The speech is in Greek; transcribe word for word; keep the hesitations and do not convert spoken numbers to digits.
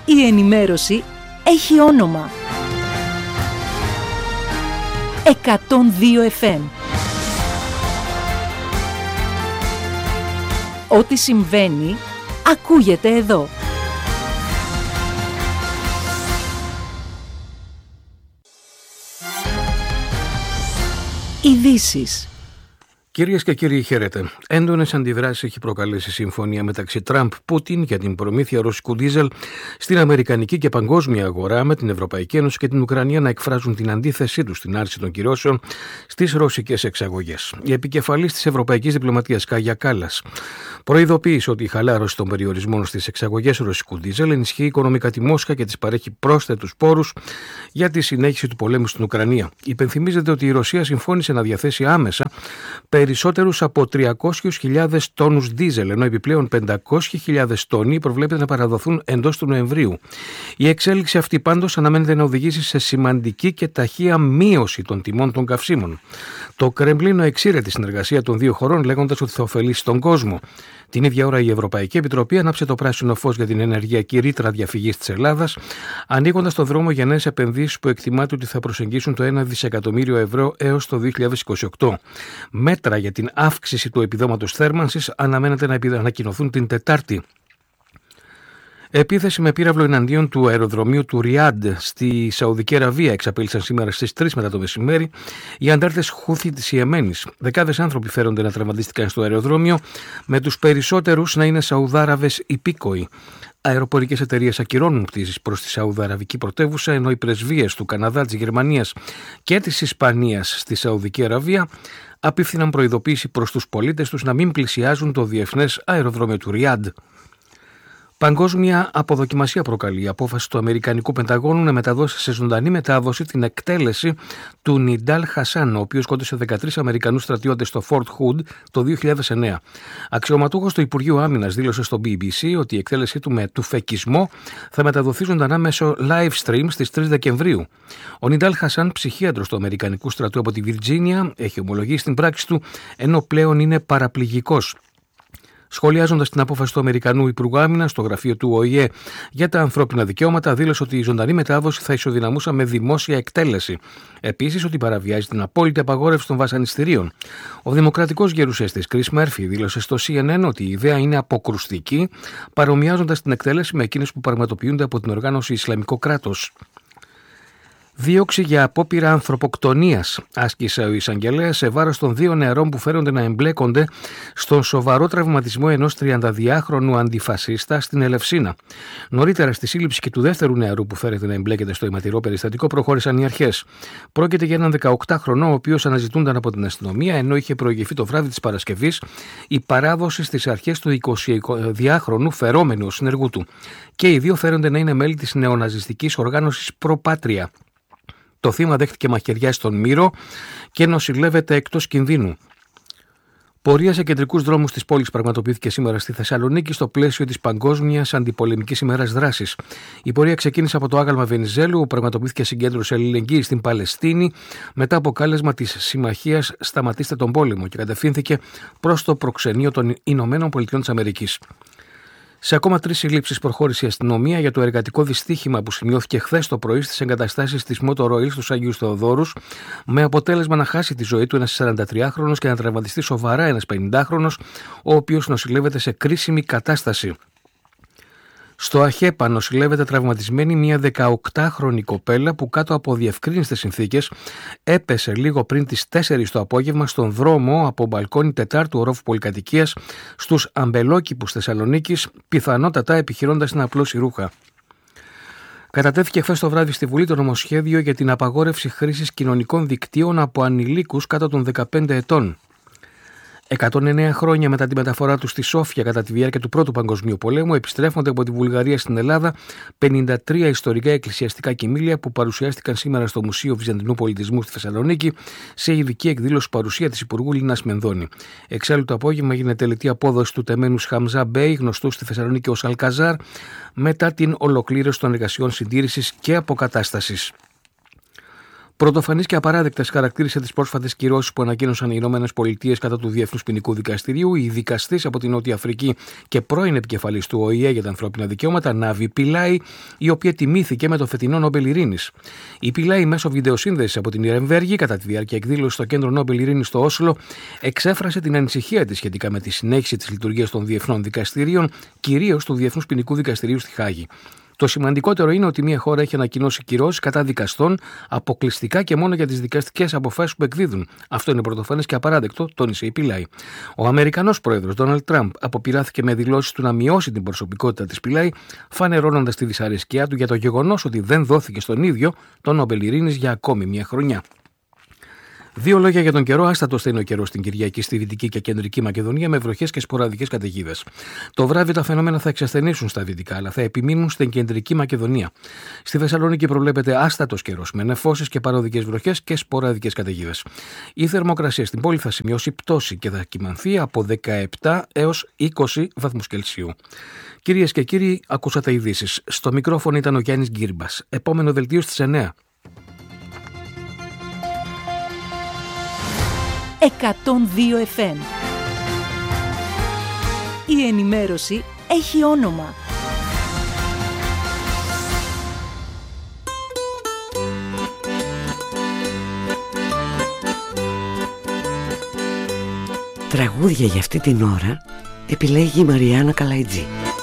Η ενημέρωση έχει όνομα. εκατόν δύο εφ εμ. Ό,τι συμβαίνει, ακούγεται εδώ. Ειδήσεις. Κυρίες και κύριοι, χαίρετε. Έντονες αντιδράσεις έχει προκαλέσει η συμφωνία μεταξύ Τραμπ-Πούτιν για την προμήθεια ρωσικού ντίζελ στην αμερικανική και παγκόσμια αγορά, με την Ευρωπαϊκή Ένωση και την Ουκρανία να εκφράζουν την αντίθεσή τους στην άρση των κυρώσεων στις ρωσικές εξαγωγές. Η επικεφαλής της Ευρωπαϊκής Διπλωματίας, Κάγια Κάλλας, προειδοποίησε ότι η χαλάρωση των περιορισμών στις εξαγωγές ρωσικού ντίζελ ενισχύει οικονομικά τη Μόσχα και της παρέχει πρόσθετους πόρους για τη συνέχιση του πολέμου στην Ουκρανία. Υπενθυμίζεται ότι η Ρωσία συμφώνησε να διαθέσει άμεσα περισσότερους από τριακόσιες χιλιάδες τόνους ντίζελ, ενώ επιπλέον πεντακόσιες χιλιάδες τόνοι προβλέπεται να παραδοθούν εντός του Νοεμβρίου. Η εξέλιξη αυτή πάντως αναμένεται να οδηγήσει σε σημαντική και ταχεία μείωση των τιμών των καυσίμων. Το Κρεμλίνο εξήρε τη συνεργασία των δύο χωρών, λέγοντας ότι θα ωφελήσει τον κόσμο. Την ίδια ώρα η Ευρωπαϊκή Επιτροπή ανάψε το πράσινο φως για την ενεργειακή ρήτρα διαφυγής της Ελλάδας, ανοίγοντας το δρόμο για νέες επενδύσεις που εκτιμάται ότι θα προσεγγίσουν το ένα δισεκατομμύριο ευρώ έως το δύο χιλιάδες είκοσι οκτώ. Μέτρα για την αύξηση του επιδόματος θέρμανσης αναμένεται να ανακοινωθούν την Τετάρτη. Επίθεση με πύραυλο εναντίον του αεροδρομίου του Ριάντ στη Σαουδική Αραβία εξαπέλυσαν σήμερα στις τρεις μετά το μεσημέρι οι αντάρτες Χούθι της Ιεμένης. Δεκάδες άνθρωποι φέρονται να τραυματίστηκαν στο αεροδρόμιο, με τους περισσότερους να είναι Σαουδάραβες υπήκοοι. Αεροπορικές εταιρείες ακυρώνουν πτήσεις προς τη Σαουδαραβική πρωτεύουσα, ενώ οι πρεσβείες του Καναδά, της Γερμανίας και της Ισπανίας στη Σαουδική Αραβία απίφθηναν προειδοποίηση προς τους πολίτες τους να μην πλησιάζουν το διεθνές αεροδρόμιο του Ριάντ. Παγκόσμια αποδοκιμασία προκαλεί η απόφαση του Αμερικανικού Πενταγώνου να μεταδώσει σε ζωντανή μετάδοση την εκτέλεση του Νιντάλ Χασάν, ο οποίος σκότωσε δεκατρείς Αμερικανούς στρατιώτες στο Fort Hood το δύο χιλιάδες εννέα. Αξιωματούχος του Υπουργείου Άμυνας δήλωσε στο μπι μπι σι ότι η εκτέλεσή του με τουφεκισμό θα μεταδοθεί ζωντανά μέσω live stream στις τρεις Δεκεμβρίου. Ο Νιντάλ Χασάν, ψυχίατρος του Αμερικανικού στρατού από τη Βιρτζίνια, έχει ομολογήσει την πράξη του, ενώ πλέον είναι παραπληγικός. Σχολιάζοντας την απόφαση του Αμερικανού Υπουργού Άμυνας στο γραφείο του Ο Η Ε για τα ανθρώπινα δικαιώματα, δήλωσε ότι η ζωντανή μετάδοση θα ισοδυναμούσε με δημόσια εκτέλεση. Επίσης, ότι παραβιάζει την απόλυτη απαγόρευση των βασανιστήριων. Ο δημοκρατικός γερουσιαστής Κρίς Μέρφυ δήλωσε στο Σι Εν Εν ότι η ιδέα είναι αποκρουστική, παρομοιάζοντας την εκτέλεση με εκείνες που πραγματοποιούνται από την οργάνωση Ισλαμικό κράτος. Δίωξη για απόπειρα ανθρωποκτονίας άσκησε ο εισαγγελέας σε βάρος των δύο νεαρών που φέρονται να εμπλέκονται στον σοβαρό τραυματισμό ενός τριανταδυάχρονου αντιφασίστα στην Ελευσίνα. Νωρίτερα, στη σύλληψη και του δεύτερου νεαρού που φέρεται να εμπλέκεται στο αιματηρό περιστατικό, προχώρησαν οι αρχές. Πρόκειται για έναν δεκαοκτάχρονο, ο οποίος αναζητούνταν από την αστυνομία, ενώ είχε προηγηθεί το βράδυ της Παρασκευής η παράδοση στις αρχές του εικοσιδυάχρονου φερόμενου συνεργού του. Και οι δύο φέρονται να είναι μέλη της νεοναζιστικής οργάνωσης Προπάτρια. Το θύμα δέχτηκε μαχαιριά στον Μύρο και νοσηλεύεται εκτός κινδύνου. Πορεία σε κεντρικούς δρόμους της πόλης πραγματοποιήθηκε σήμερα στη Θεσσαλονίκη στο πλαίσιο της Παγκόσμιας Αντιπολεμικής ημέρας δράσης. Η πορεία ξεκίνησε από το άγαλμα Βενιζέλου, όπου πραγματοποιήθηκε συγκέντρωση αλληλεγγύης στην Παλαιστίνη μετά από κάλεσμα της Συμμαχίας Σταματήστε τον Πόλεμο, και κατευθύνθηκε προς το προξενείο των Ηνωμένων Πολιτειών της Αμερικής. Σε ακόμα τρεις συλλήψεις προχώρησε η αστυνομία για το εργατικό δυστύχημα που σημειώθηκε χθες το πρωί στις εγκαταστάσεις της Motor Oil στους Αγίους Θεοδόρους, με αποτέλεσμα να χάσει τη ζωή του ένας σαραντατριάχρονος και να τραυματιστεί σοβαρά ένας πενηντάχρονος, ο οποίος νοσηλεύεται σε κρίσιμη κατάσταση. Στο ΑΧΕΠΑ νοσηλεύεται τραυματισμένη μια δεκαοκτάχρονη κοπέλα που, κάτω από διευκρίνιστες συνθήκες, έπεσε λίγο πριν τις τέσσερις το απόγευμα στον δρόμο από μπαλκόνι τετάρτου ορόφου πολυκατοικίας στους Αμπελόκηπους Θεσσαλονίκης, πιθανότατα επιχειρώντας να απλώσει ρούχα. Κατατέθηκε χθες το βράδυ στη Βουλή το νομοσχέδιο για την απαγόρευση χρήσης κοινωνικών δικτύων από ανηλίκους κάτω των δεκαπέντε ετών. εκατόν εννέα χρόνια μετά τη μεταφορά του στη Σόφια κατά τη διάρκεια του Πρώτου Παγκοσμίου Πολέμου, επιστρέφονται από τη Βουλγαρία στην Ελλάδα πενήντα τρία ιστορικά εκκλησιαστικά κοιμήλια που παρουσιάστηκαν σήμερα στο Μουσείο Βυζαντινού Πολιτισμού στη Θεσσαλονίκη σε ειδική εκδήλωση παρουσία της Υπουργού Λίνας Μενδώνη. Εξάλλου το απόγευμα έγινε τελετή απόδοση του τεμένους Χαμζά Μπέι, γνωστού στη Θεσσαλονίκη ως Αλκαζάρ, μετά την ολοκλήρωση των εργασιών συντήρησης και αποκατάστασης. Πρωτοφανείς και απαράδεκτες χαρακτήρισε τις πρόσφατες κυρώσεις που ανακοίνωσαν οι Ηνωμένες Πολιτείες κατά του Διεθνούς Ποινικού Δικαστηρίου η δικαστής από την Νότια Αφρική και πρώην επικεφαλής του Ο Η Ε για τα ανθρώπινα δικαιώματα, Νάβη Πιλάι, η οποία τιμήθηκε με το φετινό Νόμπελ Ειρήνης. Η Πιλάι, μέσω βιντεοσύνδεσης από την Νιρεμβέργη, κατά τη διάρκεια εκδήλωσης στο Κέντρο Νόμπελ Ειρήνης στο Όσλο, εξέφρασε την ανησυχία της σχετικά με τη συνέχιση της λειτουργίας των διεθνών δικαστηρίων, κυρίως του Διεθνούς Ποινικού Δικαστηρίου στη Χάγη. Το σημαντικότερο είναι ότι μια χώρα έχει ανακοινώσει κυρώσεις κατά δικαστών αποκλειστικά και μόνο για τις δικαστικές αποφάσεις που εκδίδουν. Αυτό είναι πρωτοφανές και απαράδεκτο, τόνισε η Πιλάι. Ο Αμερικανός πρόεδρος Ντόναλντ Τραμπ αποπειράθηκε με δηλώσεις του να μειώσει την προσωπικότητα της Πιλάι, φανερώνοντας τη δυσαρέσκειά του για το γεγονός ότι δεν δόθηκε στον ίδιο το Νόμπελ Ειρήνης για ακόμη μια χρονιά. Δύο λόγια για τον καιρό. Άστατος θα είναι ο καιρός στην Κυριακή στη Δυτική και Κεντρική Μακεδονία με βροχές και σποραδικές καταιγίδες. Το βράδυ τα φαινόμενα θα εξασθενήσουν στα δυτικά, αλλά θα επιμείνουν στην Κεντρική Μακεδονία. Στη Θεσσαλονίκη προβλέπεται άστατος καιρός με νεφώσεις και παροδικές βροχές και σποραδικές καταιγίδες. Η θερμοκρασία στην πόλη θα σημειώσει πτώση και θα κυμανθεί από δεκαεπτά έως είκοσι βαθμούς Κελσίου. Κυρίες και κύριοι, ακούσατε ειδήσεις. Στο μικρόφωνο ήταν ο Γιάννης Γκύρμπας. Επόμενο δελτίο στις εννιά. εκατόν δύο εφ εμ. Η ενημέρωση έχει όνομα. Τραγούδια για αυτή την ώρα επιλέγει η Μαριάννα Καλαϊτζή.